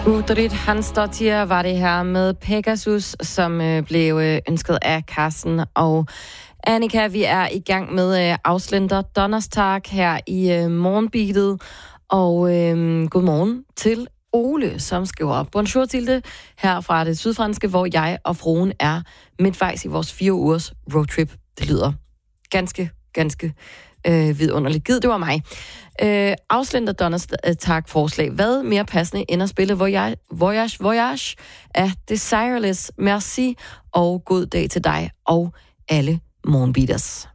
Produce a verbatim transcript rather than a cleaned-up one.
Udrit Hansdottir var det her med Pegasus, som øh, blev øh, ønsket af Carsten og Annika. Vi er i gang med øh, Ausländer Donnerstag her i øh, morgenbeatet. Og øh, godmorgen til Ole, som skriver bonjour til det her fra det sydfranske, hvor jeg og fruen er midtvejs i vores fire ugers roadtrip. Det lyder ganske, ganske øh, vidunderligt. Gid, det var mig. Øh, Ausländer Donnerstag forslag. Hvad mere passende end at spille Voyage, Voyage, Voyage af Desireless. Merci og god dag til dig og alle morgenbeaters.